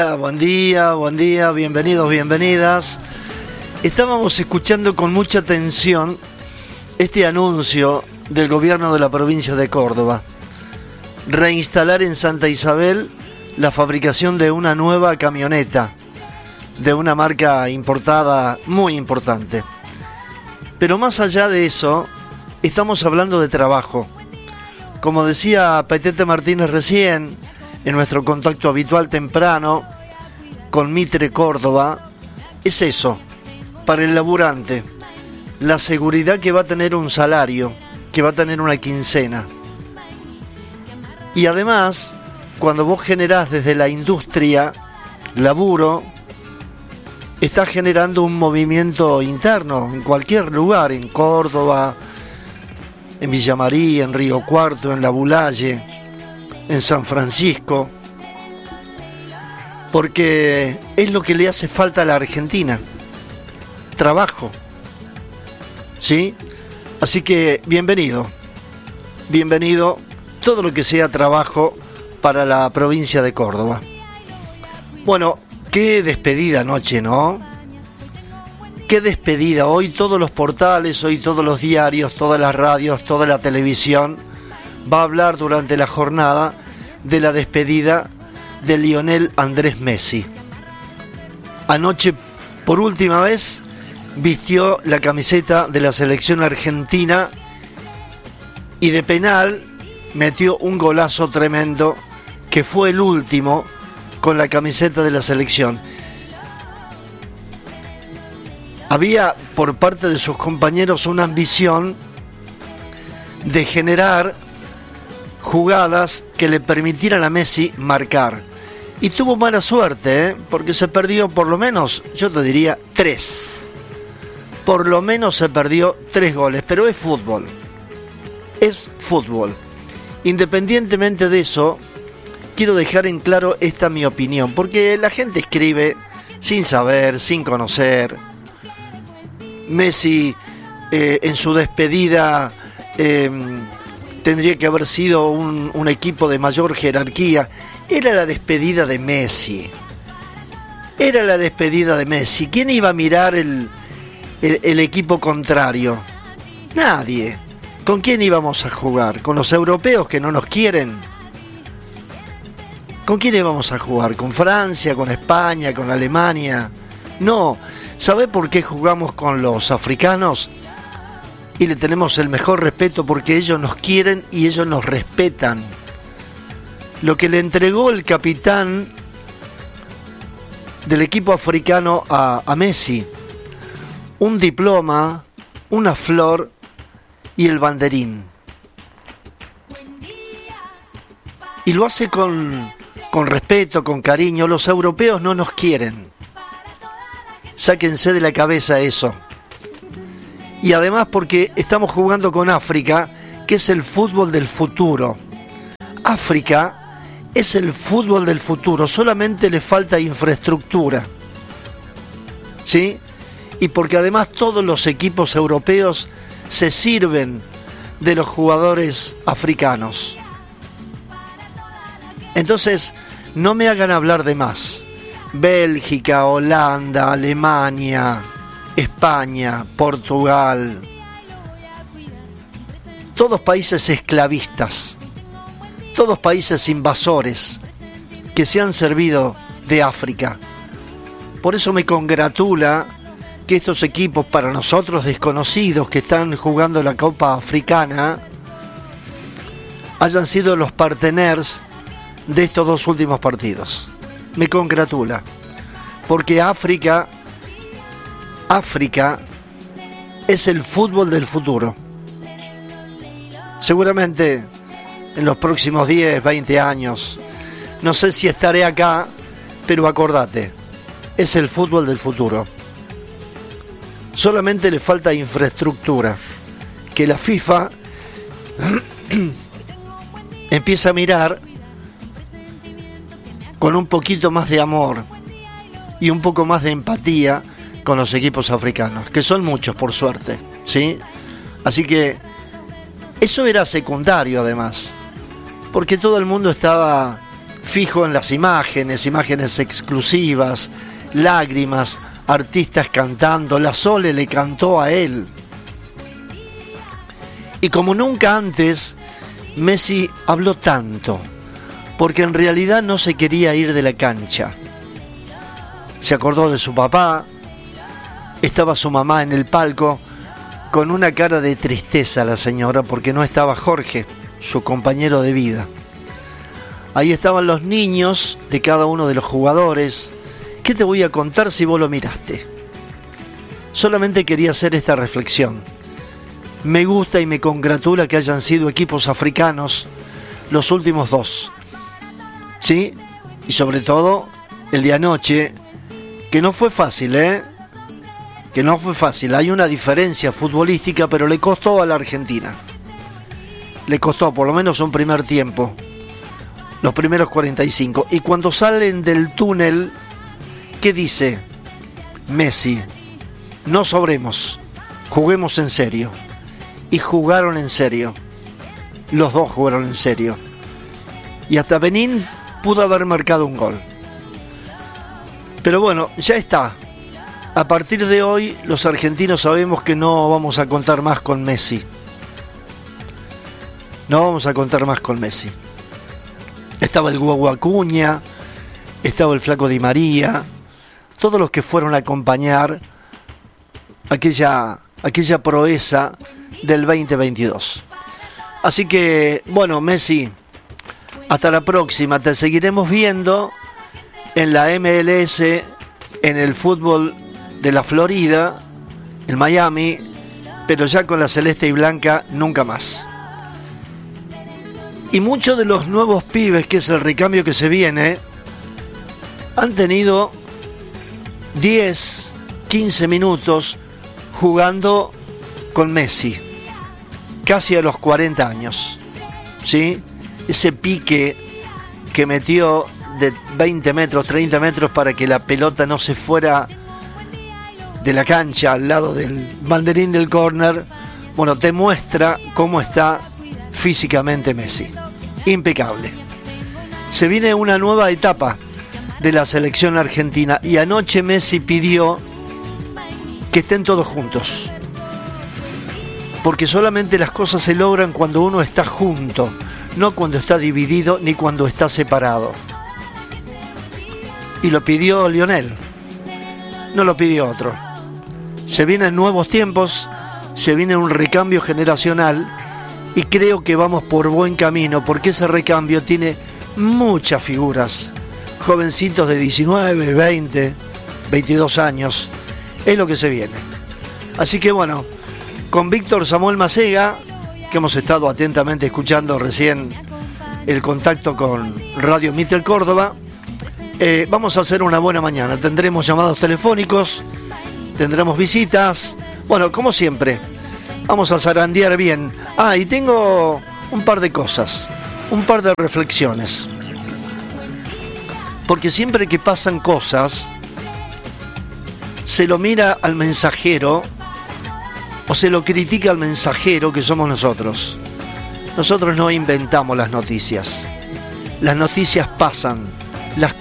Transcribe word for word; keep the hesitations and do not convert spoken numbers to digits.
Buen día, buen día, bienvenidos, bienvenidas. Estábamos escuchando con mucha atención este anuncio del gobierno de la provincia de Córdoba. Reinstalar en Santa Isabel la fabricación de una nueva camioneta, de una marca importada muy importante. Pero más allá de eso, estamos hablando de trabajo. Como decía Petete Martínez recién, en nuestro contacto habitual temprano con Mitre Córdoba, es eso, para el laburante, la seguridad que va a tener un salario, que va a tener una quincena. Y además, cuando vos generás desde la industria laburo, estás generando un movimiento interno en cualquier lugar, en Córdoba, en Villa María, en Río Cuarto, en La Bulalle, en San Francisco, porque es lo que le hace falta a la Argentina, trabajo, ¿sí? Así que bienvenido, bienvenido todo lo que sea trabajo para la provincia de Córdoba. Bueno, qué despedida anoche, ¿no? Qué despedida, hoy todos los portales, hoy todos los diarios, todas las radios, toda la televisión va a hablar durante la jornada de la despedida de Lionel Andrés Messi. Anoche, por última vez, vistió la camiseta de la selección argentina y de penal metió un golazo tremendo que fue el último con la camiseta de la selección. Había por parte de sus compañeros una ambición de generar jugadas que le permitieran a Messi marcar. Y tuvo mala suerte, ¿eh? Porque se perdió por lo menos, yo te diría, tres. Por lo menos se perdió tres goles, pero es fútbol. Es fútbol. Independientemente de eso, quiero dejar en claro esta mi opinión, porque la gente escribe sin saber, sin conocer. Messi eh, en su despedida eh, tendría que haber sido un, un equipo de mayor jerarquía. Era la despedida de Messi. Era la despedida de Messi. ¿Quién iba a mirar el, el, el equipo contrario? Nadie. ¿Con quién íbamos a jugar? ¿Con los europeos que no nos quieren? ¿Con quién íbamos a jugar? ¿Con Francia? ¿Con España? ¿Con Alemania? No. ¿Sabe por qué jugamos con los africanos? Y le tenemos el mejor respeto porque ellos nos quieren y ellos nos respetan. Lo que le entregó el capitán del equipo africano a, a Messi, un diploma, una flor y el banderín. Y lo hace con, con respeto, con cariño. Los europeos no nos quieren. Sáquense de la cabeza eso. Y además porque estamos jugando con África, que es el fútbol del futuro. África es el fútbol del futuro, solamente le falta infraestructura. ¿Sí? Y porque además todos los equipos europeos se sirven de los jugadores africanos. Entonces, no me hagan hablar de más. Bélgica, Holanda, Alemania, España, Portugal, todos países esclavistas, todos países invasores que se han servido de África. Por eso me congratula que estos equipos, para nosotros desconocidos que están jugando la Copa Africana, hayan sido los parteners de estos dos últimos partidos. Me congratula, porque África, África es el fútbol del futuro. Seguramente en los próximos diez, veinte años, no sé si estaré acá, pero acordate, es el fútbol del futuro. Solamente le falta infraestructura, que la FIFA empieza a mirar con un poquito más de amor y un poco más de empatía con los equipos africanos, que son muchos por suerte, ¿sí? Así que eso era secundario además, porque todo el mundo estaba fijo en las imágenes, imágenes exclusivas, lágrimas, artistas cantando. La Sole le cantó a él. Y como nunca antes, Messi habló tanto, porque en realidad no se quería ir de la cancha. Se acordó de su papá, estaba su mamá en el palco, con una cara de tristeza la señora, porque no estaba Jorge, su compañero de vida. Ahí estaban los niños de cada uno de los jugadores. ¿Qué te voy a contar si vos lo miraste? Solamente quería hacer esta reflexión. Me gusta y me congratula que hayan sido equipos africanos los últimos dos. ¿Sí? Y sobre todo el de anoche, que no fue fácil, ¿eh? Que no fue fácil. Hay una diferencia futbolística, pero le costó a la Argentina. Le costó por lo menos un primer tiempo. Los primeros cuarenta y cinco. Y cuando salen del túnel, ¿qué dice Messi? No sobremos, juguemos en serio. Y jugaron en serio. Los dos jugaron en serio. Y hasta Benín pudo haber marcado un gol. Pero bueno, ya está. A partir de hoy, los argentinos sabemos que no vamos a contar más con Messi. No vamos a contar más con Messi. Estaba el Guagu Acuña, estaba el Flaco Di María, todos los que fueron a acompañar aquella, aquella proeza del veinte veintidós. Así que, bueno, Messi, hasta la próxima. Te seguiremos viendo en la M L S, en el fútbol de la Florida, en Miami, pero ya con la celeste y blanca nunca más. Y muchos de los nuevos pibes, que es el recambio que se viene, han tenido diez, quince minutos jugando con Messi, casi a los cuarenta años, ¿sí? Ese pique que metió de veinte metros, treinta metros para que la pelota no se fuera de la cancha al lado del banderín del córner, bueno, te muestra cómo está físicamente Messi. Impecable. Se viene una nueva etapa de la selección argentina y anoche Messi pidió que estén todos juntos, porque solamente las cosas se logran cuando uno está junto, no cuando está dividido ni cuando está separado. Y lo pidió Lionel, no lo pidió otro. Se vienen nuevos tiempos, se viene un recambio generacional y creo que vamos por buen camino, porque ese recambio tiene muchas figuras, jovencitos de diecinueve, veinte, veintidós años, es lo que se viene. Así que bueno, con Víctor Samuel Macega, que hemos estado atentamente escuchando recién el contacto con Radio Mitre Córdoba, eh, vamos a hacer una buena mañana. Tendremos llamados telefónicos, tendremos visitas, bueno, como siempre, vamos a zarandear bien. Ah, y tengo un par de cosas, un par de reflexiones. Porque siempre que pasan cosas, se lo mira al mensajero o se lo critica al mensajero, que somos nosotros. Nosotros no inventamos las noticias. Las noticias pasan, las